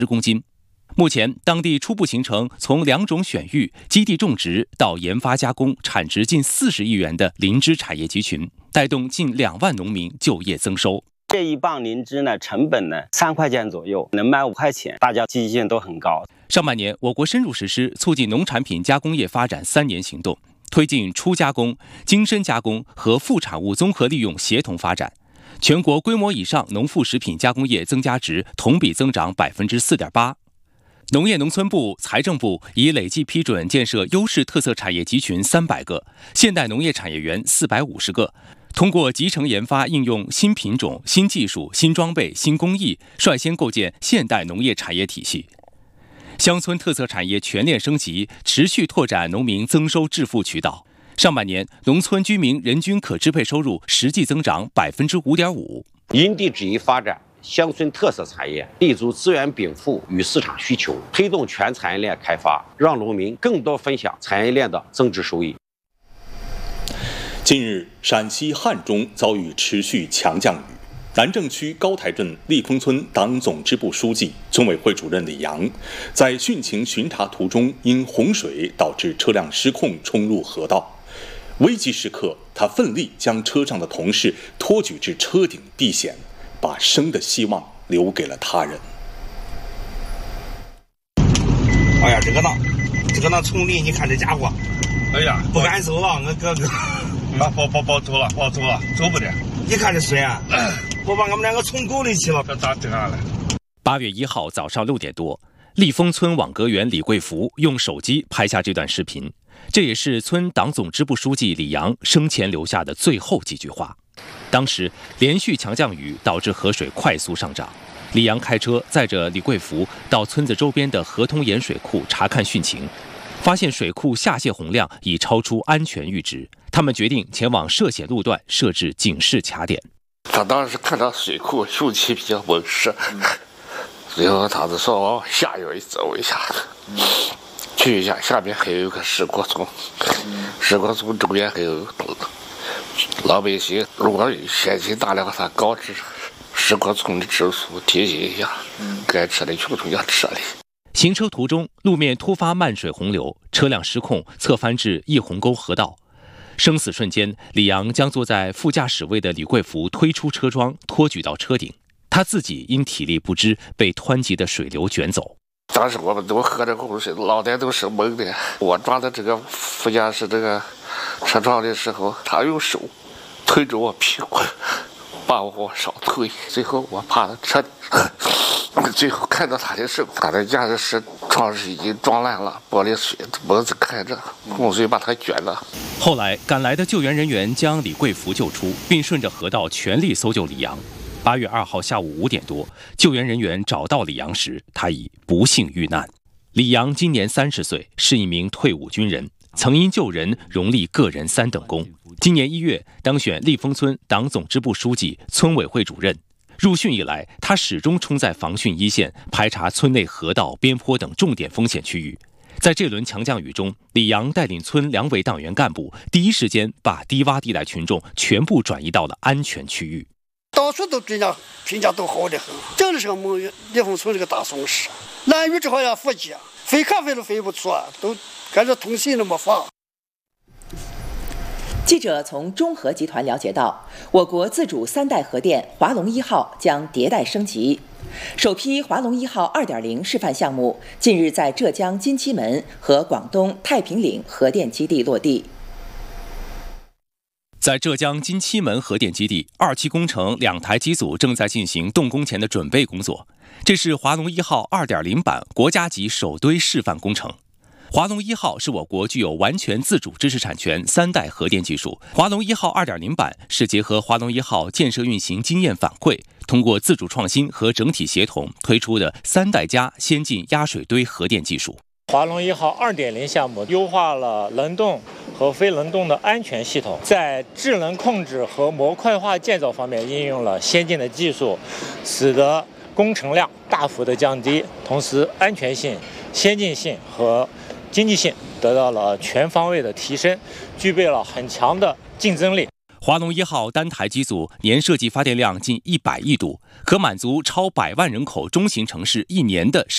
公斤。目前，当地初步形成从2种选育、基地种植到研发加工，产值近40亿元的灵芝产业集群，带动近2万农民就业增收。 这一磅灵芝呢，成本呢3块钱左右，能卖5块钱，大家积极性都很高。 上半年，我国深入实施促进农产品加工业发展3年行动，推进初加工、精深加工和副产物综合利用协同发展。全国规模以上农副食品加工业增加值同比增长4.8%。农业农村部、财政部已累计批准建设优势特色产业集群300个，现代农业产业园450个。通过集成研发应用新品种、新技术、新装备、新工艺，率先构建现代农业产业体系。乡村特色产业全链升级，持续拓展农民增收致富渠道。上半年，农村居民人均可支配收入实际增长5.5%。 因地制宜发展乡村特色产业，立足资源禀赋与市场需求，推动全产业链开发，让农民更多分享产业链的增值收益。 近日，陕西汉中遭遇持续强降雨。南郑区高台镇立丰村党总支部书记、村委会主任李阳，在汛情巡查途中因洪水导致车辆失控冲入河道。危急时刻，他奋力将车上的同事托举至车顶避险，把生的希望留给了他人。 哎呀，这个那冲力，你看这家伙， 哎呀， 不敢走了，我哥哥。 别走了，走不得。 你看这水啊，我把我们2个冲沟里去了， 这咋这样了 ？8月1号早上6点多，立丰村网格员李贵福用手机拍下这段视频，这也是村党总支部书记李阳生前留下的最后几句话。当时连续强降雨导致河水快速上涨，李阳开车载着李贵福到村子周边的河通盐水库查看汛情，发现水库下泄洪量已超出安全阈值，他们决定前往涉险路段设置警示卡点。 他当时看到水库汛气比较猛势，最后他就说往下游走一下，去一下，下面还有个石锅村，石锅村周边还有老百姓，如果险情大了，他告知石锅村的住宿，提醒一下，该吃的穷要吃的。 行车途中，路面突发漫水洪流，车辆失控侧翻至一洪沟河道。生死瞬间，李阳将坐在副驾驶位的李贵福推出车窗，托举到车顶。他自己因体力不支被湍急的水流卷走。 当时我们都喝着口水，脑袋都是懵的。我抓到这个副驾驶这个车窗的时候，他用手推着我屁股，把我往上推。最后我爬到车顶，最后看到他的时候，他的驾驶室窗是已经撞烂了，玻璃水门子开着，洪水把他卷了。 后来赶来的救援人员将李贵福救出，并顺着河道全力搜救李阳。8月2号下午5点多，救援人员找到李阳时，他已不幸遇难。李阳今年30岁，是一名退伍军人，曾因救人荣立个人3等功。今年1月当选立丰村党总支部书记、村委会主任。入汛以来，他始终冲在防汛一线，排查村内河道、边坡等重点风险区域。在这轮强降雨中，李阳带领村2委党员干部，第一时间把低洼地带群众全部转移到了安全区域。 到处都评价都好得很，真的是个我们立丰村这个大松市。南雨这好像腹肌，飞咖啡都飞不出啊，都感觉通信都没法。 记者从中核集团了解到，我国自主3代核电华龙1号将迭代升级。首批华龙1号2.0示范项目近日在浙江金鸡门和广东太平岭核电基地落地。 在浙江金鸡门核电基地，2期工程2台机组正在进行动工前的准备工作。这是华龙1号2.0版国家级首堆示范工程。华龙1号是我国具有完全自主知识产权3代核电技术。华龙1号2.0版是结合华龙1号建设运行经验反馈，通过自主创新和整体协同推出的3代加先进压水堆核电技术。 华龙1号2.0项目优化了冷冻和非冷冻的安全系统，在智能控制和模块化建造方面应用了先进的技术，使得工程量大幅的降低，同时安全性、先进性和经济性得到了全方位的提升，具备了很强的竞争力。 华龙1号单台机组年设计发电量近100亿度，可满足超100万人口中型城市1年的